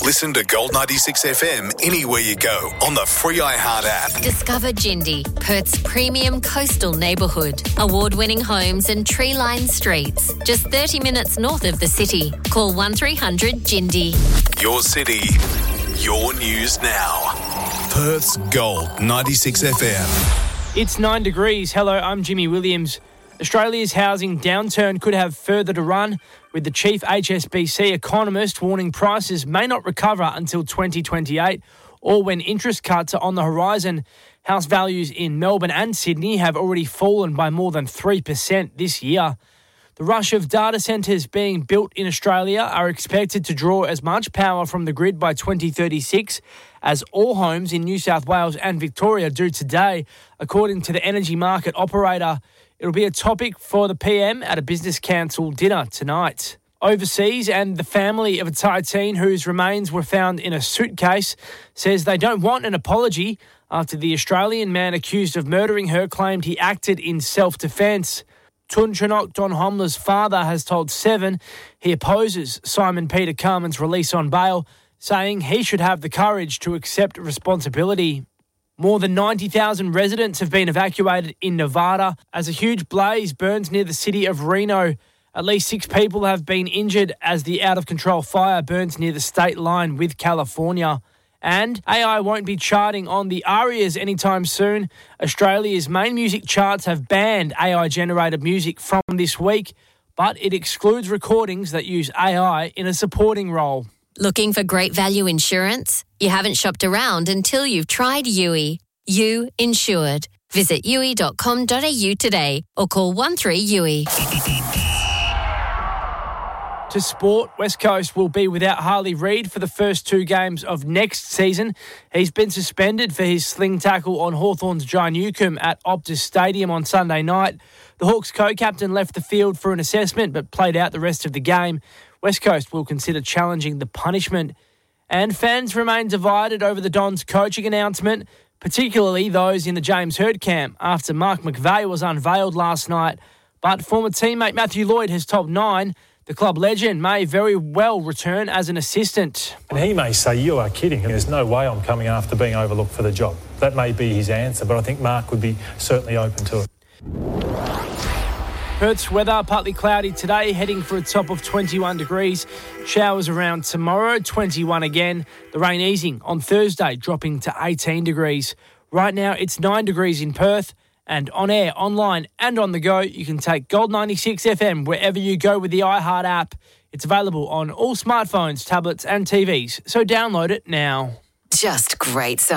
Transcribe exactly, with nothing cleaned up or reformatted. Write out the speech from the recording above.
Listen to Gold ninety-six F M anywhere you go on the free iHeart app. Discover Jindy, Perth's premium coastal neighbourhood. Award-winning homes and tree-lined streets. Just thirty minutes north of the city. Call one three hundred Jindy. Your city, your news now. Perth's Gold ninety-six F M. It's nine degrees. Hello, I'm Jimmy Williams. Australia's housing downturn could have further to run, with the chief H S B C economist warning prices may not recover until twenty twenty-eight or when interest cuts are on the horizon. House values in Melbourne and Sydney have already fallen by more than three percent this year. The rush of data centres being built in Australia are expected to draw as much power from the grid by twenty thirty-six as all homes in New South Wales and Victoria do today, according to the energy market operator. It'll be a topic for the P M at a Business Council dinner tonight. Overseas, and the family of a Thai teen whose remains were found in a suitcase says they don't want an apology after the Australian man accused of murdering her claimed he acted in self-defence. Tun Chunok Don Homla's father has told Seven he opposes Simon Peter Carmen's release on bail, saying he should have the courage to accept responsibility. More than ninety thousand residents have been evacuated in Nevada as a huge blaze burns near the city of Reno. At least six people have been injured as the out-of-control fire burns near the state line with California. And A I won't be charting on the ARIAs anytime soon. Australia's main music charts have banned A I-generated music from this week, but it excludes recordings that use A I in a supporting role. Looking for great value insurance? You haven't shopped around until you've tried U I. You Insured. Visit U I dot com dot a u today or call one three U I. To sport, West Coast will be without Harley Reid for the first two games of next season. He's been suspended for his sling tackle on Hawthorn's Jai Newcombe at Optus Stadium on Sunday night. The Hawks co-captain left the field for an assessment but played out the rest of the game. West Coast will consider challenging the punishment. And fans remain divided over the Dons' coaching announcement, particularly those in the James Hird camp, after Mark McVeigh was unveiled last night. But former teammate Matthew Lloyd has told Nine the club legend may very well return as an assistant. And he may say, you are kidding. There's no way I'm coming after being overlooked for the job. That may be his answer, but I think Mark would be certainly open to it. Perth's weather, partly cloudy today, heading for a top of twenty-one degrees. Showers around tomorrow, twenty-one again. The rain easing on Thursday, dropping to eighteen degrees. Right now, it's nine degrees in Perth. And on air, online and on the go, you can take Gold ninety-six F M wherever you go with the iHeart app. It's available on all smartphones, tablets and T Vs, so download it now. Just great songs.